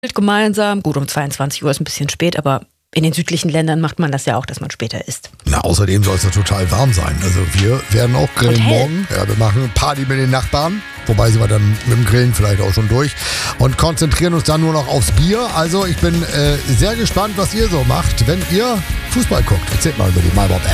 gemeinsam. Gut, um 22 Uhr ist ein bisschen spät, aber in den südlichen Ländern macht man das ja auch, dass man später isst. Na, außerdem soll es ja total warm sein. Also wir werden auch grillen morgen. Ja, wir machen eine Party mit den Nachbarn. Wobei sind wir dann mit dem Grillen vielleicht auch schon durch. Und konzentrieren uns dann nur noch aufs Bier. Also ich bin sehr gespannt, was ihr so macht, wenn ihr Fußball guckt. Erzählt mal über die MyBob-App.